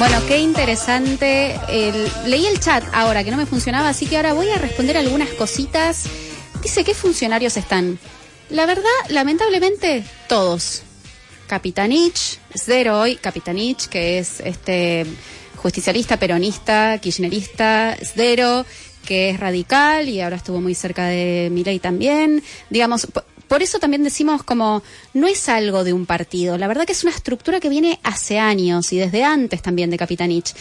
Bueno, qué interesante. Leí el chat ahora que no me funcionaba, así que ahora voy a responder algunas cositas. Dice, ¿qué funcionarios están? La verdad, lamentablemente, todos. Capitanich, Sderoy, Capitanich, que es justicialista, peronista, kirchnerista, Sdero, que es radical y ahora estuvo muy cerca de Milei también. Digamos, por eso también decimos como, no es algo de un partido. La verdad que es una estructura que viene hace años y desde antes también de Capitanich.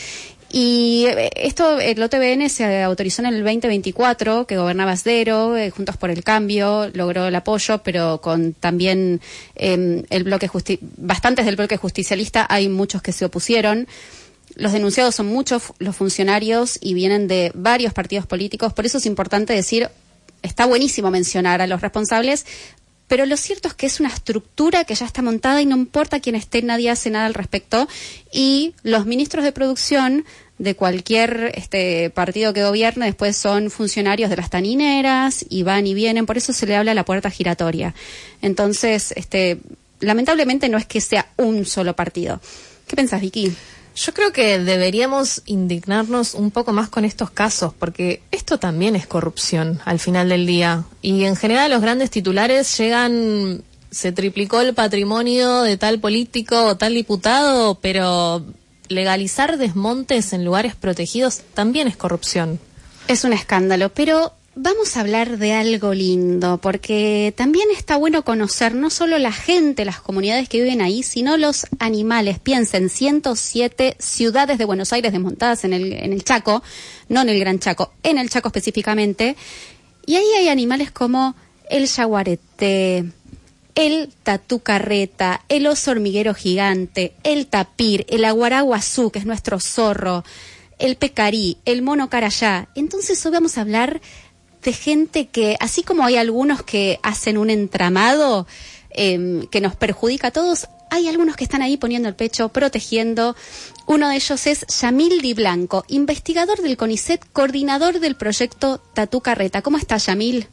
Y esto, el OTBN se autorizó en el 2024, que gobernaba Sdero, Juntos por el Cambio, logró el apoyo, pero con también el bloque bastantes del bloque justicialista, hay muchos que se opusieron. Los denunciados son muchos, los funcionarios, y vienen de varios partidos políticos. Por eso es importante decir, está buenísimo mencionar a los responsables, pero lo cierto es que es una estructura que ya está montada y no importa quién esté, nadie hace nada al respecto. Y los ministros de producción de cualquier partido que gobierne después son funcionarios de las tanineras y van y vienen, por eso se le habla la puerta giratoria. Entonces, lamentablemente no es que sea un solo partido. ¿Qué pensás, Vicky? Yo creo que deberíamos indignarnos un poco más con estos casos, porque esto también es corrupción al final del día. Y en general los grandes titulares llegan, se triplicó el patrimonio de tal político o tal diputado, pero legalizar desmontes en lugares protegidos también es corrupción. Es un escándalo, pero vamos a hablar de algo lindo, porque también está bueno conocer no solo la gente, las comunidades que viven ahí, sino los animales. Piensen, 107 ciudades de Buenos Aires desmontadas en el Chaco, no en el Gran Chaco, en el Chaco específicamente, y ahí hay animales como el yaguareté, el tatú carreta, el oso hormiguero gigante, el tapir, el aguaraguazú, que es nuestro zorro, el pecarí, el mono carayá. Entonces hoy vamos a hablar de gente que, así como hay algunos que hacen un entramado que nos perjudica a todos, hay algunos que están ahí poniendo el pecho, protegiendo. Uno de ellos es Yamil Di Blanco, investigador del CONICET, coordinador del proyecto Tatú Carreta. ¿Cómo estás, Yamil?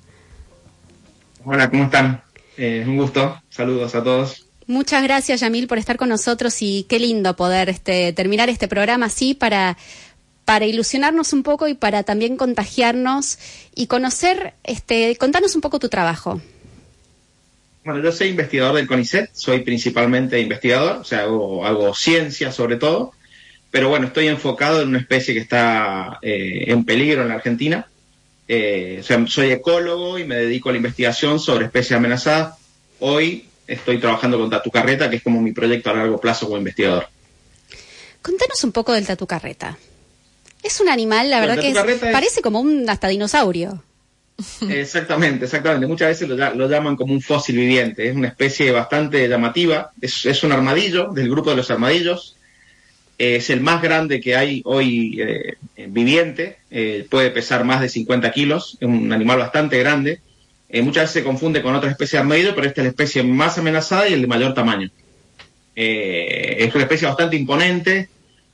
Hola, ¿cómo están? Un gusto. Saludos a todos. Muchas gracias, Yamil, por estar con nosotros, y qué lindo poder terminar este programa así para ilusionarnos un poco y para también contagiarnos y conocer, contanos un poco tu trabajo. Bueno, yo soy investigador del CONICET, soy principalmente investigador, o sea, hago ciencia sobre todo, pero bueno, estoy enfocado en una especie que está en peligro en la Argentina. O sea, soy ecólogo y me dedico a la investigación sobre especies amenazadas. Hoy estoy trabajando con Tatú Carreta, que es como mi proyecto a largo plazo como investigador. Contanos un poco del tatú carreta. Es un animal, la verdad que parece como un hasta dinosaurio. Exactamente. Muchas veces lo llaman como un fósil viviente. Es una especie bastante llamativa. Es un armadillo, del grupo de los armadillos. Es el más grande que hay hoy viviente. Puede pesar más de 50 kilos. Es un animal bastante grande. Muchas veces se confunde con otra especie de armadillo, pero esta es la especie más amenazada y el de mayor tamaño. Es una especie bastante imponente.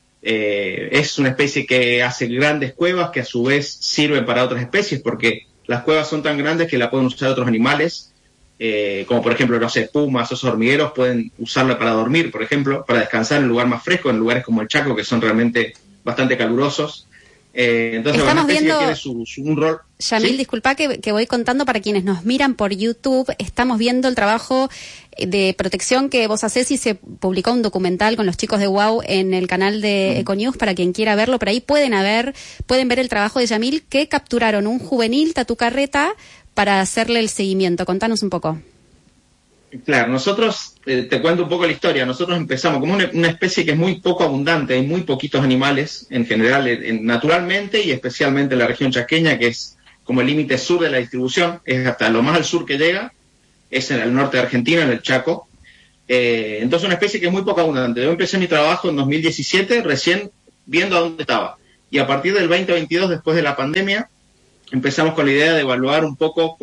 Es una especie que hace grandes cuevas que a su vez sirven para otras especies, porque las cuevas son tan grandes que la pueden usar otros animales, como por ejemplo, no sé, pumas, osos hormigueros pueden usarla para dormir, por ejemplo, para descansar en un lugar más fresco, en lugares como el Chaco, que son realmente bastante calurosos. Entonces, estamos viendo, tiene un rol. Yamil, ¿sí? Disculpa que voy contando para quienes nos miran por YouTube. Estamos viendo el trabajo de protección que vos hacés, y se publicó un documental con los chicos de WOW en el canal de Econews para quien quiera verlo. Por ahí pueden ver el trabajo de Yamil, que capturaron un juvenil tatú carreta para hacerle el seguimiento. Contanos un poco. Claro, nosotros, te cuento un poco la historia, nosotros empezamos como una especie que es muy poco abundante, hay muy poquitos animales en general, naturalmente y especialmente en la región chaqueña, que es como el límite sur de la distribución, es hasta lo más al sur que llega, es en el norte de Argentina, en el Chaco. Entonces una especie que es muy poco abundante. Yo empecé mi trabajo en 2017, recién viendo a dónde estaba, y a partir del 2022, después de la pandemia, empezamos con la idea de evaluar un poco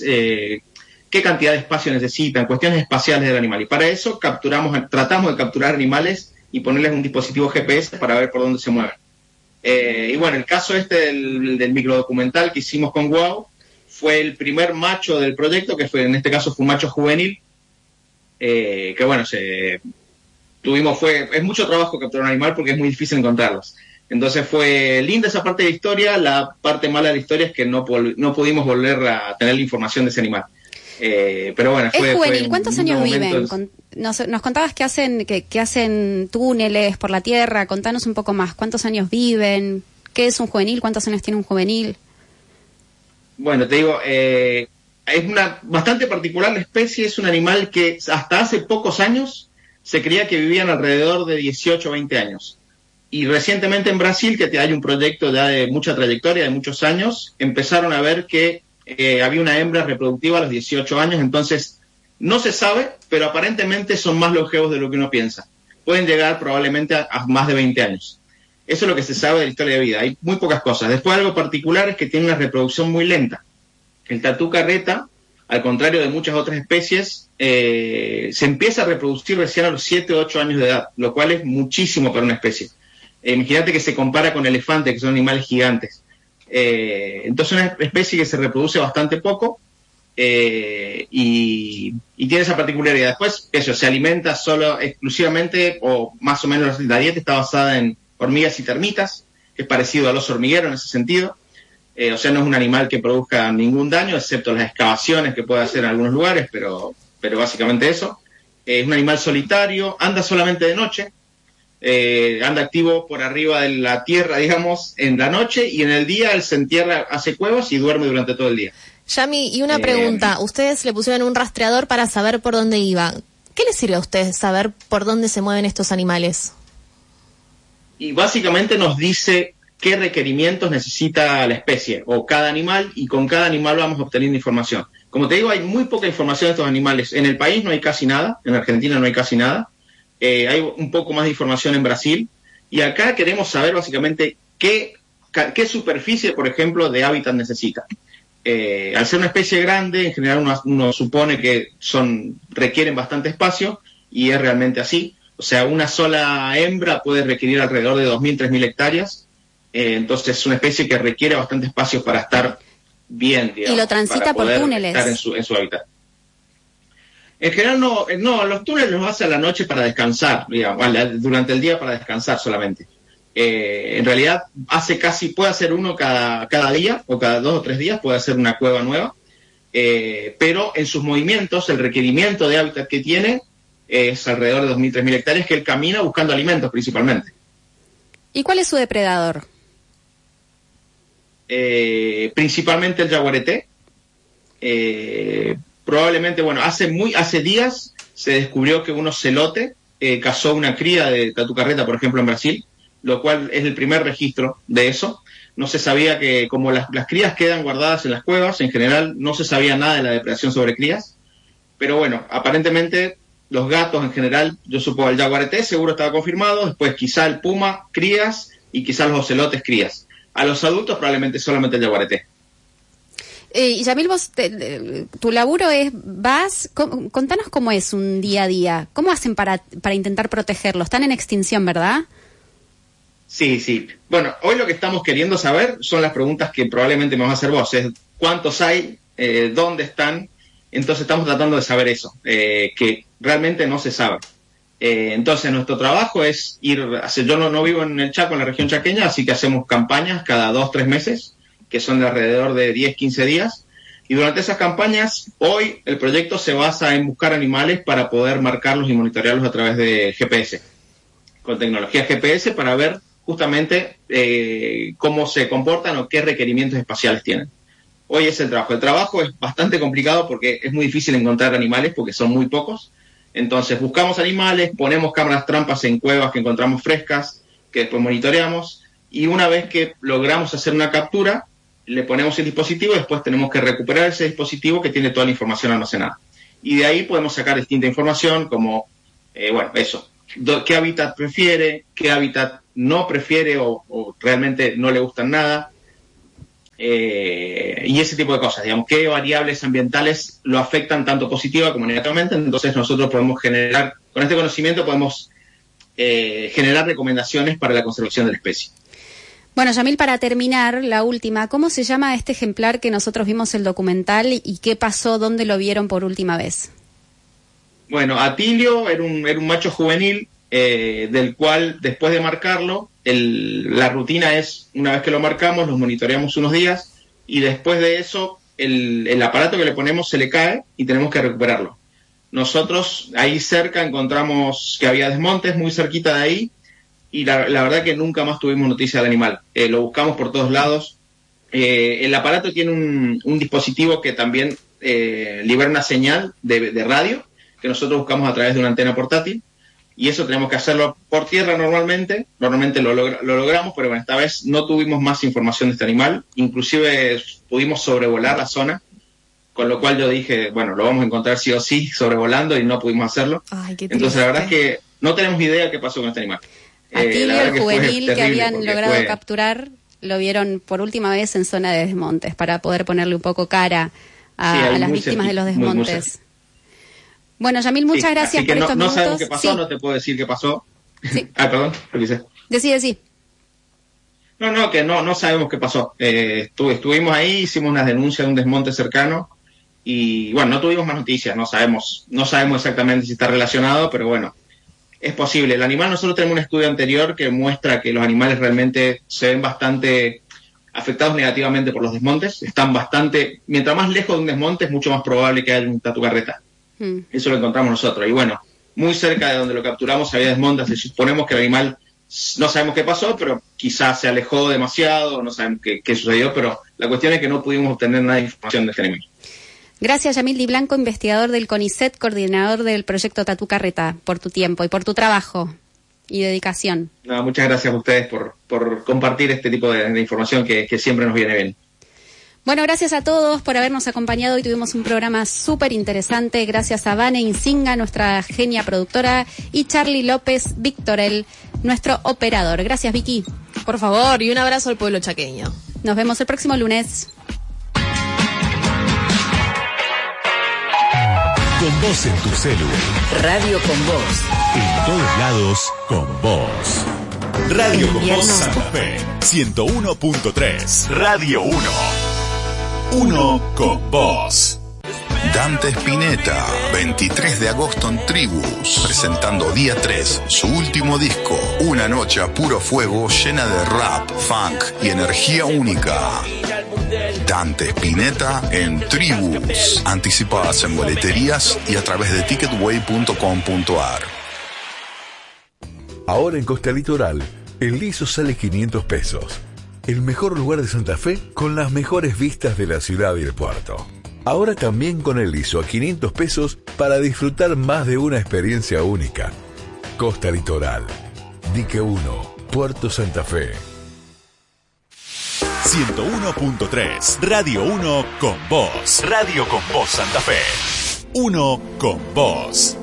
qué cantidad de espacio necesitan, cuestiones espaciales del animal. Y para eso tratamos de capturar animales y ponerles un dispositivo GPS para ver por dónde se mueven. Y bueno, el caso del microdocumental que hicimos con WOW fue el primer macho del proyecto, que en este caso fue un macho juvenil, que bueno, es mucho trabajo capturar un animal porque es muy difícil encontrarlos. Entonces fue linda esa parte de la historia. La parte mala de la historia es que no pudimos volver a tener la información de ese animal. Pero bueno, es juvenil. ¿Cuántos años viven? Nos contabas que hacen túneles por la tierra. Contanos un poco más. ¿Cuántos años viven? ¿Qué es un juvenil? ¿Cuántos años tiene un juvenil? Bueno, te digo, es bastante particular la especie. Es un animal que hasta hace pocos años se creía que vivían alrededor de 18 o 20 años. Y recientemente en Brasil, que hay un proyecto ya de mucha trayectoria, de muchos años, empezaron a ver que había una hembra reproductiva a los 18 años. Entonces, no se sabe, pero aparentemente son más longevos de lo que uno piensa. Pueden llegar probablemente a más de 20 años. Eso es lo que se sabe de la historia de vida. Hay muy pocas cosas. Después, algo particular es que tiene una reproducción muy lenta. El tatú carreta, al contrario de muchas otras especies, se empieza a reproducir recién a los 7 o 8 años de edad, lo cual es muchísimo para una especie. Imagínate que se compara con elefantes, que son animales gigantes. Entonces, una especie que se reproduce bastante poco y tiene esa particularidad. Después, eso, se alimenta exclusivamente, o más o menos la dieta está basada en hormigas y termitas, que es parecido al oso hormiguero en ese sentido. O sea, no es un animal que produzca ningún daño, excepto las excavaciones que puede hacer en algunos lugares, pero básicamente eso. Es un animal solitario, anda solamente de noche. Anda activo por arriba de la tierra, digamos, en la noche, y en el día él se entierra, hace cuevas y duerme durante todo el día. Yami, y una pregunta, ustedes le pusieron un rastreador para saber por dónde iba. ¿Qué les sirve a ustedes saber por dónde se mueven estos animales? Y básicamente nos dice qué requerimientos necesita la especie o cada animal, y con cada animal vamos obteniendo información. Como te digo, hay muy poca información de estos animales. En el país no hay casi nada, en Argentina no hay casi nada. Hay un poco más de información en Brasil, y acá queremos saber básicamente qué superficie, por ejemplo, de hábitat necesita. Al ser una especie grande, en general uno supone que requieren bastante espacio, y es realmente así. O sea, una sola hembra puede requerir alrededor de 2.000, 3.000 hectáreas. Entonces es una especie que requiere bastante espacio para estar bien, digamos. ¿Y lo transita por túneles? Estar en su hábitat. En general no, los túneles los hace a la noche para descansar, digamos, durante el día para descansar solamente. En realidad puede hacer uno cada día, o cada 2 o 3 días puede hacer una cueva nueva, pero en sus movimientos el requerimiento de hábitat que tiene es alrededor de 2.000, 3.000 hectáreas, que él camina buscando alimentos principalmente. ¿Y cuál es su depredador? Principalmente el yaguareté. Probablemente, bueno, hace días se descubrió que un ocelote cazó una cría de tatú carreta, por ejemplo, en Brasil, lo cual es el primer registro de eso. No se sabía que, como las crías quedan guardadas en las cuevas, en general no se sabía nada de la depredación sobre crías, pero bueno, aparentemente los gatos en general, yo supongo el yaguareté seguro estaba confirmado, después quizá el puma, crías, y quizá los ocelotes, crías. A los adultos probablemente solamente el yaguareté. Y Yamil, vos, tu laburo es, contanos cómo es un día a día, cómo hacen para intentar protegerlos, están en extinción, ¿verdad? Sí. Bueno, hoy lo que estamos queriendo saber son las preguntas que probablemente me vas a hacer vos, es cuántos hay, dónde están. Entonces estamos tratando de saber eso, que realmente no se sabe. Entonces nuestro trabajo es yo no vivo en el Chaco, en la región chaqueña, así que hacemos campañas cada 2 o 3 meses, que son de alrededor de 10, 15 días. Y durante esas campañas, hoy el proyecto se basa en buscar animales para poder marcarlos y monitorearlos a través de GPS, con tecnología GPS, para ver justamente cómo se comportan o qué requerimientos espaciales tienen. Hoy es el trabajo. El trabajo es bastante complicado porque es muy difícil encontrar animales porque son muy pocos. Entonces buscamos animales, ponemos cámaras trampas en cuevas que encontramos frescas, que después monitoreamos, y una vez que logramos hacer una captura, le ponemos el dispositivo y después tenemos que recuperar ese dispositivo que tiene toda la información almacenada. Y de ahí podemos sacar distinta información como, qué hábitat prefiere, qué hábitat no prefiere o realmente no le gustan nada, y ese tipo de cosas, digamos, qué variables ambientales lo afectan tanto positiva como negativamente. Entonces nosotros podemos generar, con este conocimiento podemos generar recomendaciones para la conservación de la especie. Bueno, Yamil, para terminar, la última, ¿cómo se llama este ejemplar que nosotros vimos el documental y qué pasó, dónde lo vieron por última vez? Bueno, Atilio era un macho juvenil del cual después de marcarlo, la rutina es, una vez que lo marcamos, los monitoreamos unos días y después de eso el aparato que le ponemos se le cae y tenemos que recuperarlo. Nosotros ahí cerca encontramos que había desmontes muy cerquita de ahí y la verdad que nunca más tuvimos noticia del animal. Lo buscamos por todos lados. El aparato tiene un dispositivo que también libera una señal de radio que nosotros buscamos a través de una antena portátil y eso tenemos que hacerlo por tierra normalmente lo logramos, pero bueno, esta vez no tuvimos más información de este animal, inclusive pudimos sobrevolar la zona, con lo cual yo dije, bueno, lo vamos a encontrar sí o sí sobrevolando y no pudimos hacerlo. Ay, qué entonces la verdad es que no tenemos idea qué pasó con este animal. Atilio, el juvenil que habían logrado capturar, lo vieron por última vez en zona de desmontes, para poder ponerle un poco cara a las víctimas de los desmontes. Bueno, Yamil, muchas gracias por estos minutos. No sabemos qué pasó, no te puedo decir qué pasó. Sí. Perdón, Ulises. Decí. Que no sabemos qué pasó. Estuvimos ahí, hicimos unas denuncias de un desmonte cercano y bueno, no tuvimos más noticias, no sabemos exactamente si está relacionado, pero bueno, es posible. El animal, nosotros tenemos un estudio anterior que muestra que los animales realmente se ven bastante afectados negativamente por los desmontes, mientras más lejos de un desmonte es mucho más probable que haya un tatucarreta. Eso lo encontramos nosotros. Y bueno, muy cerca de donde lo capturamos había desmontes. Suponemos que el animal, no sabemos qué pasó, pero quizás se alejó demasiado, no sabemos qué sucedió, pero la cuestión es que no pudimos obtener nada de información de este animal. Gracias, Yamil Di Blanco, investigador del CONICET, coordinador del proyecto Tatú Carreta, por tu tiempo y por tu trabajo y dedicación. No, muchas gracias a ustedes por compartir este tipo de información que siempre nos viene bien. Bueno, gracias a todos por habernos acompañado. Hoy tuvimos un programa súper interesante. Gracias a Vane Insinga, nuestra genia productora, y Charlie López Victorel, nuestro operador. Gracias, Vicky. Por favor, y un abrazo al pueblo chaqueño. Nos vemos el próximo lunes. Con vos en tu celu. Radio con vos. En todos lados, con vos. Radio con vos Santa Fe. 101.3. Radio 1. Uno con vos. Dante Spinetta, 23 de agosto en Tribus, presentando día 3, su último disco, una noche a puro fuego llena de rap, funk y energía única. Dante Spinetta en Tribus, anticipadas en boleterías y a través de ticketway.com.ar. Ahora en Costa Litoral, el liso sale 500 pesos. El mejor lugar de Santa Fe con las mejores vistas de la ciudad y el puerto. Ahora también con el liso a 500 pesos para disfrutar más de una experiencia única. Costa Litoral, Dique 1, Puerto Santa Fe. 101.3, Radio 1 con vos. Radio con vos Santa Fe. 1 con vos.